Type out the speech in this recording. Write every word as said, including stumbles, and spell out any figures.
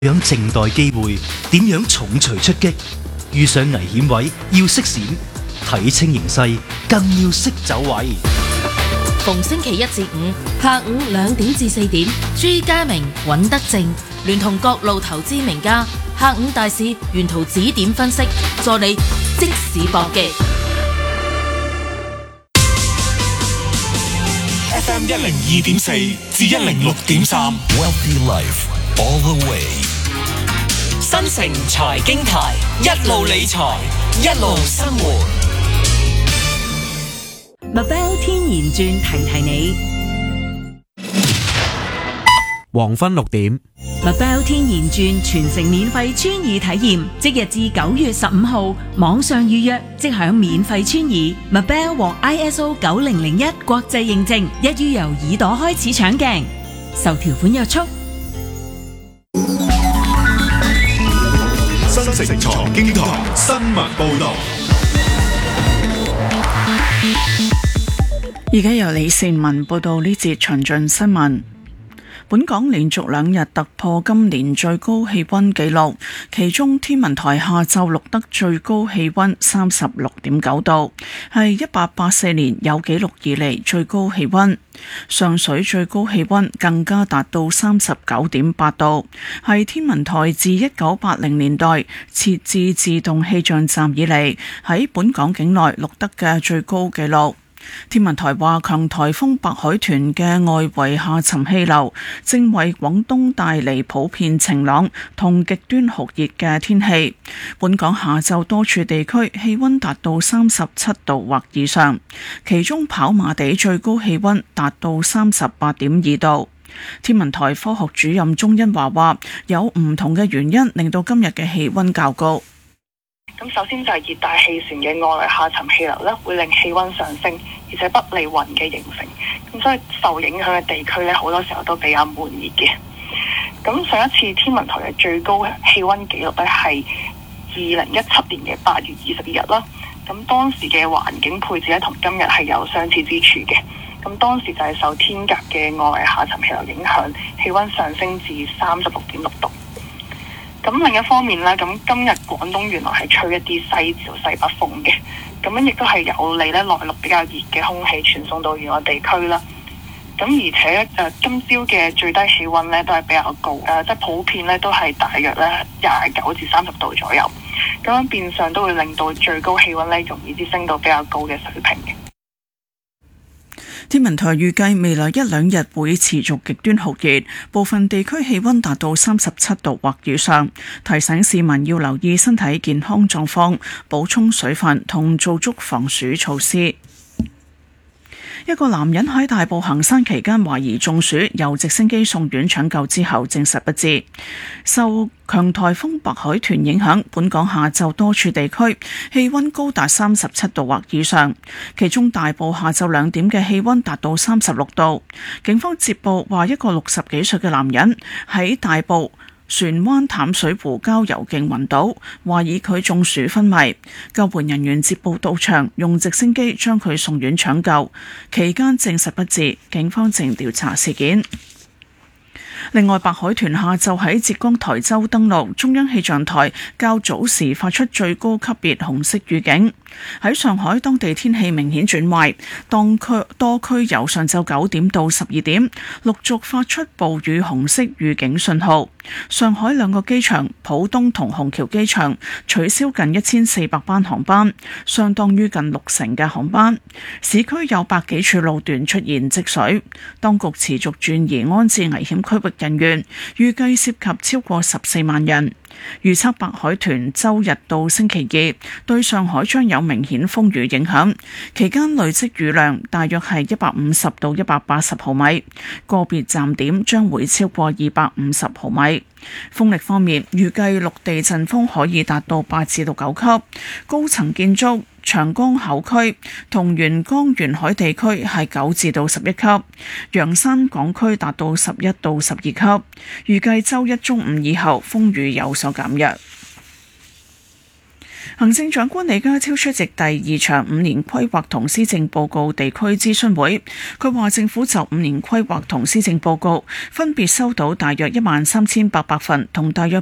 點樣靜待機會？點樣重錘出擊？遇上危險位要識閃，睇清形勢更要識走位。 逢星期一至五下午兩點至四點，朱家明、尹德正聯同各路投資名家，下午大市沿途指點分析，助你即時搏擊。 F M 一零二點四至一零六點三 Wealthy Life all the way。 新城財經台，一路理財，一路生活。 Mabel 天然鑽提提你， 黃昏六點 Mabel 天然鑽全城免費穿耳體驗，即日至九月十五號網上預約即享免費穿耳。Mabel 獲 I S O 九零零一國際認證，一於由耳朵開始搶鏡，受條款約束。 新城財經台新聞報道。 而家由李善文報道呢節詳盡新聞。本港連續兩日突破今年最高氣溫紀錄，其中天文台下晝錄得最高氣溫三十六點九度，係一八八四年有紀錄以嚟最高氣溫。上水最高氣溫更加達到三十九點八度，係天文台自一九八零年代設置自動氣象站以嚟喺本港境內錄得嘅最高紀錄。天文台話，強颱風白海豚嘅外圍下沉氣流正為廣東帶嚟普遍晴朗同極端酷熱嘅天氣。本港下晝多處地區氣溫達到三十七度或以上，其中跑馬地最高氣溫達到三十八點二度。天文台科學主任鍾欣華話，有唔同嘅原因令到今日嘅氣溫較高。 咁首先就係熱帶氣旋嘅外圍下沉氣流咧，會令氣溫上升，而且不利雲嘅形成。咁所以受影響嘅地區咧，好多時候都比較悶熱嘅。咁上一次天文台嘅最高氣溫紀錄咧，係二零一七年嘅八月二十二日啦。咁當時嘅環境配置咧，同今日係有相似之處嘅。咁當時就係受天鴿嘅外圍下沉氣流影響，氣溫上升至三十六點六度。咁另一方面咧，咁今日廣東原來係吹一啲西至西北風嘅，咁樣亦都係有利咧內陸比較熱嘅空氣傳送到沿岸地區啦。咁而且誒、呃、今朝嘅最低氣温咧都係比較高，誒、呃、即係普遍咧都係大約咧廿九至三十度左右，咁樣變相都會令到最高氣温咧容易啲升到比較高嘅水平嘅。 天文台預計未來一兩日會持續極端酷熱，部分地區氣溫達到三十七度或以上，提醒市民要留意身體健康狀況，補充水分同做足防暑措施。一個男人喺大埔行山期間懷疑中暑，由直升機送院搶救之後證實不治。受強颱風白海豚影響，本港下晝多處地區氣溫高達三十七度或以上，其中大埔下晝兩點嘅氣溫達到三十六度。警方接報話，一個六十幾歲嘅男人喺大埔船灣淡水湖郊遊徑暈倒，懷疑佢中暑昏迷。救援人員接報到場，用直升機將佢送院搶救，期間證實不治。警方正調查事件。另外，白海豚下晝喺浙江台州登陸，中央氣象台較早時發出最高級別紅色預警。喺上海，當地天氣明顯轉壞，當區多區由上晝九點到十二點陸續發出暴雨紅色預警信號。上海兩個機場浦東同虹橋機場取消近一千四百班航班，相當於近六成嘅航班。市區有百幾處路段出現積水，當局持續轉移安置危險區域人員，預計涉及超過十四萬人。預測白海豚周日到星期二對上海將有明顯風雨影響，期間累積雨量大約係一百五十到一百八十毫米，個別站點將會超過二百五十毫米。風力方面，預計陸地陣風可以達到八至到九級，高層建築長江口區同沿江沿海地區係九至到十一級，洋山港區達到十一到十二級。預計周一中午以後風雨有所減弱。 行政長官李家超出席第二場五年規劃同施政報告地區諮詢會，佢話政府就五年規劃同施政報告分別收到大約一萬三千八百份同大約